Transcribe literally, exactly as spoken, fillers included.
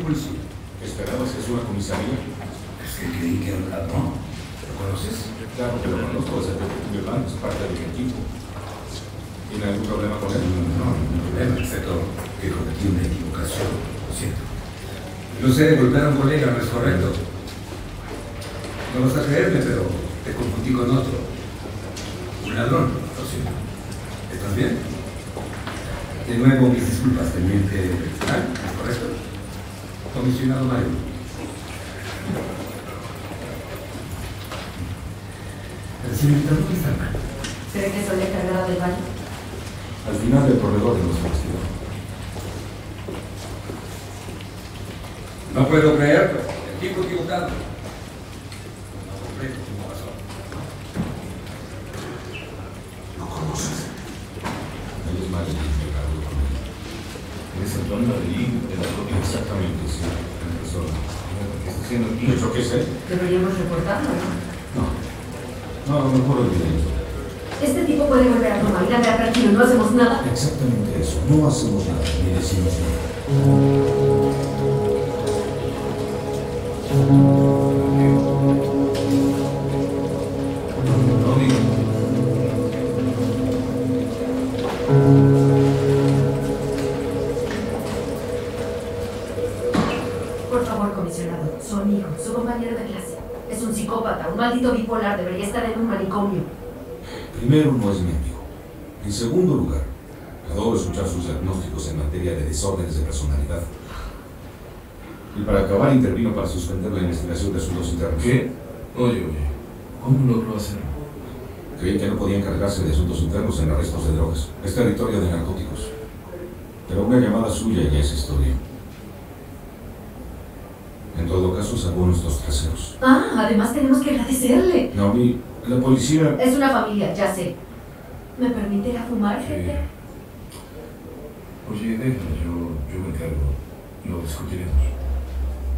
policía. ¿Esperabas que es una comisaría? Es que creí que era un ladrón. ¿Lo conoces? Claro que lo conozco, es el detective Blanco, es parte de mi equipo. ¿Tiene algún problema con él? No, ningún problema, excepto que cometí una equivocación, lo siento. Yo sé, golpear a un colega no es correcto. No vas a creerme, pero te confundí con otro. Un ladrón, lo siento. ¿Estás bien? De nuevo, mis disculpas, teniente Frank, ¿es correcto? Comisionado Mario. Señorita, ¿dónde está el baño? ¿Cree que soy la encargada del baño? Al final del corredor de los vestidos. No puedo creerlo. El tipo equivocado. No comprendo cómo pasó. ¿Lo conoces? Él es Mario, yo hablo con él. ¿Es Antonio Adelín? Exactamente, sí. En persona. ¿Qué está haciendo aquí? ¿Yo qué sé? Deberíamos reportarlo, ¿no? No. No, a lo mejor olvidé eso. Este tipo puede volver a tomar y andar tranquilo, no hacemos nada. Exactamente eso. No hacemos nada, ni decimos nada. No digo. Por favor, comisionado, su amigo, su compañero de clase. Es un psicópata, un maldito bipolar, debería estar en un manicomio. Primero, no es mi amigo. En segundo lugar, adoro escuchar sus diagnósticos en materia de desórdenes de personalidad. Y para acabar, intervino para suspender la investigación de asuntos internos. ¿Qué? Oye, oye, ¿cómo logró hacerlo? Creí que no podía encargarse de asuntos internos en arrestos de drogas. Es territorio de narcóticos. Pero una llamada suya ya es historia. En todo caso, salvó nuestros traseros. Ah, además tenemos que agradecerle. Naomi, la policía... Es una familia, ya sé. ¿Me permite ir a fumar, gente? Oye, déjalo, yo, yo me encargo. Lo discutiremos.